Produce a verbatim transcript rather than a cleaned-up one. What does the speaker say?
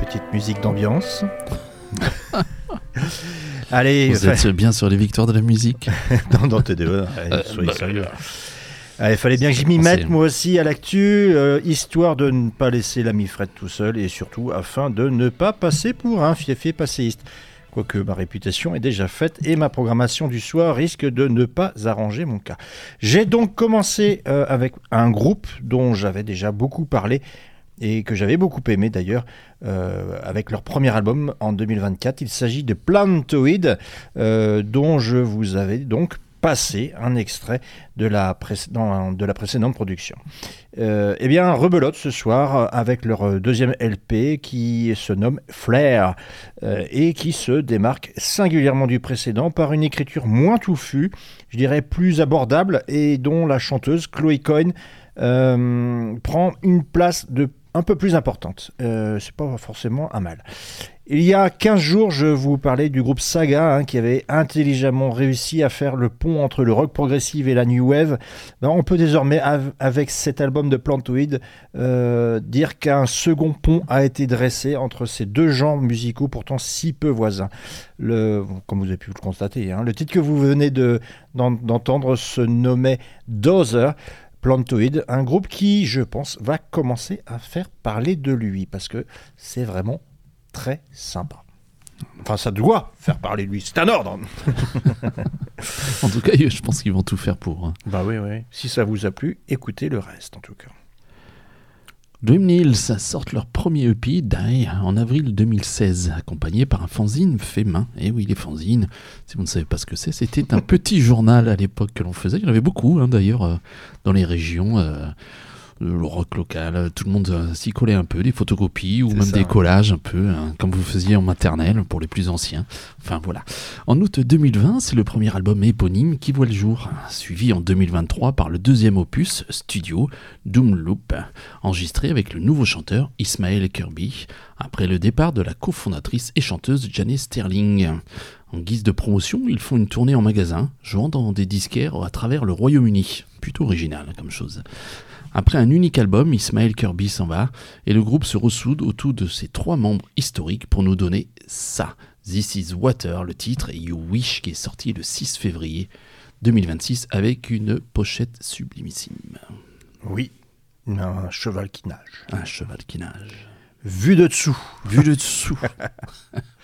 petite musique d'ambiance. Allez, vous êtes bien sur les victoires de la musique. dans, dans T D E, allez, soyez bah, sérieux. Allez, il fallait bien que je m'y mette moi aussi à l'actu, euh, histoire de ne pas laisser l'ami Fred tout seul et surtout afin de ne pas passer pour un fiefé passéiste. Quoique ma réputation est déjà faite et ma programmation du soir risque de ne pas arranger mon cas. J'ai donc commencé euh, avec un groupe dont j'avais déjà beaucoup parlé et que j'avais beaucoup aimé d'ailleurs, euh, avec leur premier album en deux mille vingt-quatre. Il s'agit de Plantoid, euh, dont je vous avais donc passé un extrait de la, préc- dans, de la précédente production. Euh, eh bien, rebelote ce soir avec leur deuxième L P qui se nomme Flare euh, et qui se démarque singulièrement du précédent par une écriture moins touffue, je dirais plus abordable, et dont la chanteuse Chloé Coyne euh, prend une place de un peu plus importante. Euh, c'est pas forcément un mal. Il y a quinze jours, je vous parlais du groupe Saga, hein, qui avait intelligemment réussi à faire le pont entre le rock progressif et la new wave. Ben, on peut désormais, av- avec cet album de Plantoid, euh, dire qu'un second pont a été dressé entre ces deux genres musicaux pourtant si peu voisins. Le, comme vous avez pu le constater, hein, le titre que vous venez de, d'en, d'entendre se nommait Dozer. Plantoid, un groupe qui, je pense, va commencer à faire parler de lui, parce que c'est vraiment très sympa. Enfin, ça doit faire parler de lui, c'est un ordre. En tout cas, je pense qu'ils vont tout faire pour. Bah oui, oui. Si ça vous a plu, écoutez le reste, en tout cas. Dream Nils sortent leur premier E P, Die, en avril deux mille seize, accompagné par un fanzine fait main. Et oui, les fanzines, si vous ne savez pas ce que c'est, c'était un petit journal à l'époque que l'on faisait. Il y en avait beaucoup, hein, d'ailleurs, euh, dans les régions, euh, le rock local, tout le monde euh, s'y collait un peu, des photocopies ou c'est même ça, des hein. collages un peu, hein, comme vous faisiez en maternelle pour les plus anciens. Enfin voilà. En août deux mille vingt, c'est le premier album éponyme qui voit le jour, suivi en deux mille vingt-trois par le deuxième opus, Studio, Doom Loop, enregistré avec le nouveau chanteur Ismaël Kirby, après le départ de la cofondatrice et chanteuse Janice Sterling. En guise de promotion, ils font une tournée en magasin, jouant dans des disquaires à travers le Royaume-Uni. Plutôt original comme chose. Après un unique album, Ismaël Kirby s'en va et le groupe se ressoude autour de ses trois membres historiques pour nous donner ça. This is Water, le titre, et You Wish, qui est sorti le six février deux mille vingt-six avec une pochette sublimissime. Oui, un cheval qui nage. Un cheval qui nage. Vu de dessous. Vu de dessous.